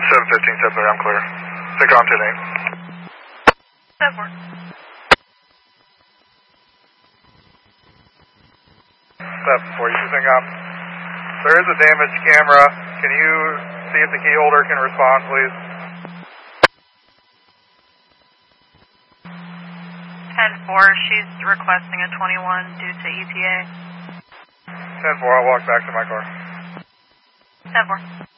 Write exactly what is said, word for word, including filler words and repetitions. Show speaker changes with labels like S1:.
S1: seven fifteen, seven thirty, I'm clear. Take on ten eight.
S2: seven four.
S1: seven four, you should think um, there is a damaged camera. Can you see if the key holder can respond, please?
S2: ten four, she's requesting a twenty-one due to E T A.
S1: ten four, I'll walk back to my car.
S2: ten four.